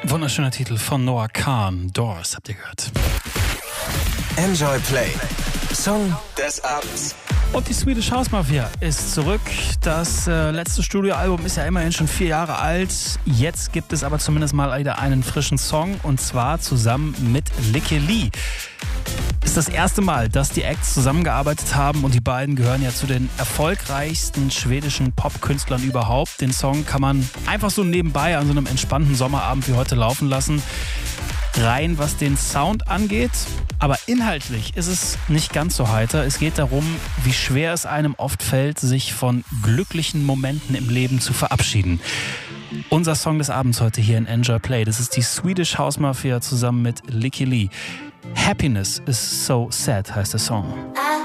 Wunderschöner Titel von Noah Kahan. Doors habt ihr gehört. Enjoy Play. Song des Abends. Und die Swedish House Mafia ist zurück. Das letzte Studioalbum ist ja immerhin schon 4 Jahre alt. Jetzt gibt es aber zumindest mal wieder einen frischen Song, und zwar zusammen mit Lykke Li. Ist das erste Mal, dass die Acts zusammengearbeitet haben, und die beiden gehören ja zu den erfolgreichsten schwedischen Popkünstlern überhaupt. Den Song kann man einfach so nebenbei an so einem entspannten Sommerabend wie heute laufen lassen. Rein was den Sound angeht, aber inhaltlich ist es nicht ganz so heiter. Es geht darum, wie schwer es einem oft fällt, sich von glücklichen Momenten im Leben zu verabschieden. Unser Song des Abends heute hier in Enjoy Play, das ist die Swedish House Mafia zusammen mit Lykke Li. Happiness is so sad heißt der Song.